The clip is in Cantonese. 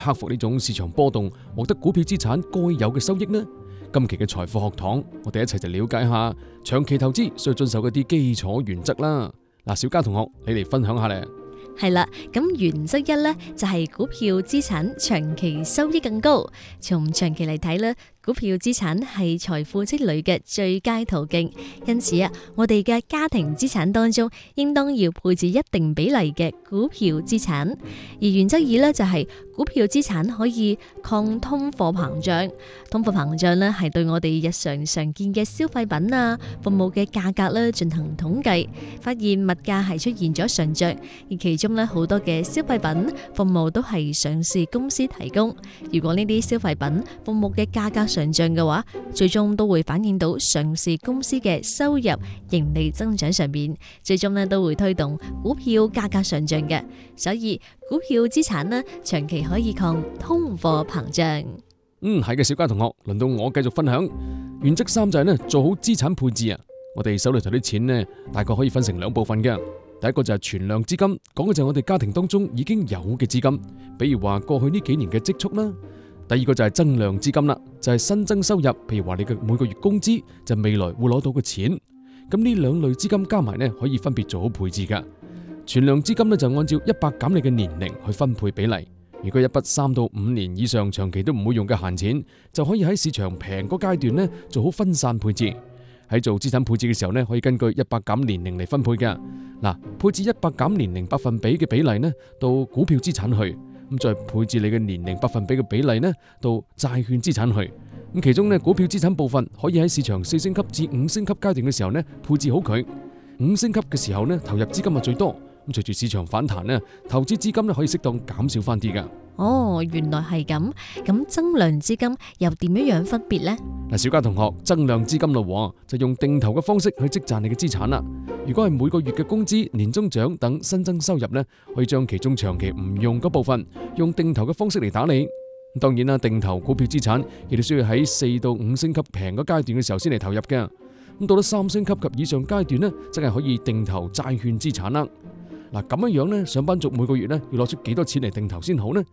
克服呢種市場波動，獲得股票資產該有嘅收益呢？今期嘅財富學堂，我哋一齊就了解下長期投資需要遵守嗰啲基礎原則啦。嗱，小嘉同學，你嚟分享下咧。 係啦，咁原則一呢，就係股票資產長期收益更高。從長期嚟睇呢，股票資產係財富積累嘅最佳途徑。因此啊，我哋嘅家庭資產當中，應當要配置一定比例嘅股票資產。而原則二呢，就係股票資產可以抗通貨膨脹。通貨膨脹呢，係對我哋日常常見嘅消費品啊、服務嘅價格呢進行統計，發現物價係出現咗上漲，而其中呢，好多嘅消費品、服務都係上市公司提供。如果呢啲消費品、服務嘅價格上漲嘅話，最終都會反映到上市公司嘅收入、盈利增長上面，最終呢都會推動股票價格上漲嘅。所以股票資產呢，長期可以抗通貨膨脹。 係嘅，小嘉同學，輪到我繼續分享。原則三就係呢，做好資產配置啊。我哋手裏頭啲錢呢，大概可以分成兩部分嘅。第一個就係存量資金，講嘅就係我哋家庭當中已經有嘅資金，比如話過去呢幾年嘅積蓄啦。第二個就係增量資金啦，就係新增收入，譬如話你嘅每個月工資，就未來會攞到嘅錢。咁呢兩類資金加埋呢，可以分別做好配置噶。存量資金呢，就按照100減你嘅年齡去分配比例。如果一筆3到5年以上長期都唔會用嘅閒錢，就可以喺市場平嗰階段呢做好分散配置。喺做資產配置嘅時候呢，可以根據100減年齡嚟分配嘅。嗱，配置100減年齡百分比嘅比例呢，到股票資產去，咁再配置你嘅年齡百分比嘅比例呢，到債券資產去。咁其中呢，股票資產部分可以喺市場4星級至5星級階段嘅時候呢，配置好佢。5星級嘅時候呢，投入資金係最多。咁隨住市場反彈呢，投資資金呢可以適當減少翻啲噶。 哦，原來係咁。咁增量資金又點樣分別呢？ 嗱，小嘉同學，增量資金咯，就用定投嘅方式去積賺你嘅資產啦。如果係每個月嘅工資、年終獎等新增收入呢，可以將其中長期唔用嗰部分，用定投嘅方式嚟打理。當然啦，定投股票資產亦都需要喺4到5星級平嗰階段嘅時候先嚟投入嘅。咁到咗3星級及以上階段呢，真係可以定投債券資產啦。嗱，咁樣呢，上班族每個月呢要攞出幾多錢嚟定投先好呢？